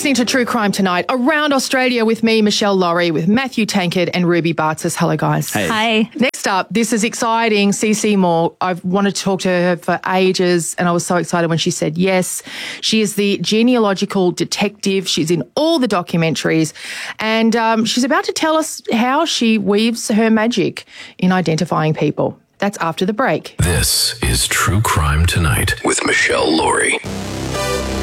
listening to True Crime Tonight around Australia with me, Michelle Laurie, with Matthew Tankard and Ruby Bartzis. Hello, guys. Hey. Hi. Next up, this is exciting. CC Moore. I've wanted to talk to her for ages, and I was so excited when she said yes. She is the genealogical detective. She's in all the documentaries, and she's about to tell us how she weaves her magic in identifying people. That's after the break. This is True Crime Tonight with Michelle Laurie.